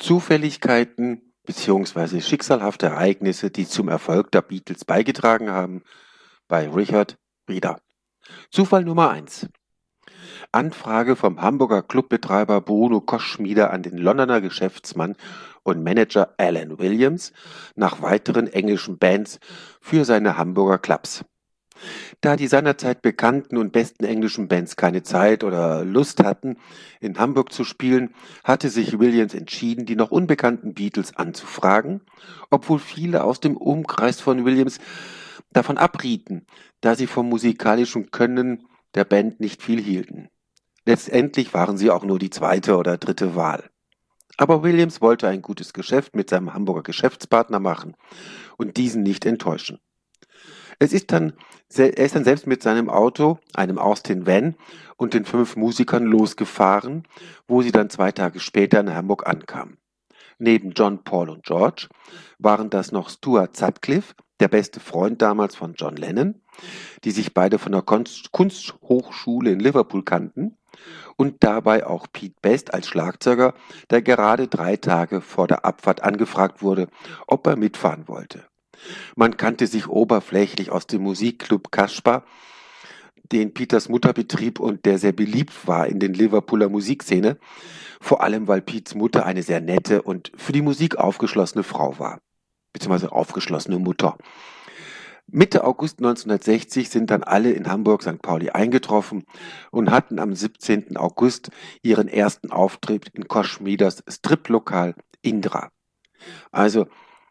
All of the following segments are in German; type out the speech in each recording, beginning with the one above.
Zufälligkeiten bzw. schicksalhafte Ereignisse, die zum Erfolg der Beatles beigetragen haben, bei Richard Rieder. Zufall Nummer 1. Anfrage vom Hamburger Clubbetreiber Bruno Koschmider an den Londoner Geschäftsmann und Manager Alan Williams nach weiteren englischen Bands für seine Hamburger Clubs. Da die seinerzeit bekannten und besten englischen Bands keine Zeit oder Lust hatten, in Hamburg zu spielen, hatte sich Williams entschieden, die noch unbekannten Beatles anzufragen, obwohl viele aus dem Umkreis von Williams davon abrieten, da sie vom musikalischen Können der Band nicht viel hielten. Letztendlich waren sie auch nur die zweite oder dritte Wahl. Aber Williams wollte ein gutes Geschäft mit seinem Hamburger Geschäftspartner machen und diesen nicht enttäuschen. Er ist dann selbst mit seinem Auto, einem Austin Van, und den 5 Musikern losgefahren, wo sie dann 2 Tage später in Hamburg ankamen. Neben John, Paul und George waren das noch Stuart Sutcliffe, der beste Freund damals von John Lennon, die sich beide von der Kunsthochschule in Liverpool kannten, und dabei auch Pete Best als Schlagzeuger, der gerade 3 Tage vor der Abfahrt angefragt wurde, ob er mitfahren wollte. Man kannte sich oberflächlich aus dem Musikclub Kaspar, den Peters Mutter betrieb und der sehr beliebt war in den Liverpooler Musikszene, vor allem weil Petes Mutter eine sehr nette und für die Musik aufgeschlossene Frau war, beziehungsweise aufgeschlossene Mutter. Mitte August 1960 sind dann alle in Hamburg St. Pauli eingetroffen und hatten am 17. August ihren ersten Auftritt in Koschmiders Striplokal Indra. Also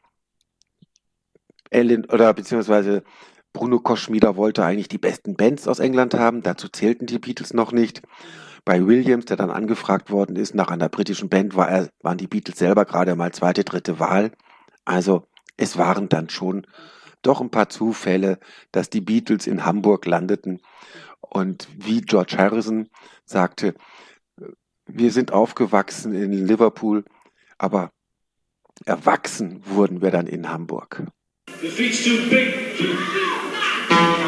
beziehungsweise Bruno Koschmider wollte eigentlich die besten Bands aus England haben, dazu zählten die Beatles noch nicht. Bei Williams, der dann angefragt worden ist nach einer britischen Band, waren die Beatles selber gerade mal zweite, dritte Wahl. Also es waren dann schon doch ein paar Zufälle, dass die Beatles in Hamburg landeten. Und wie George Harrison sagte, wir sind aufgewachsen in Liverpool, aber erwachsen wurden wir dann in Hamburg. The feet's too big.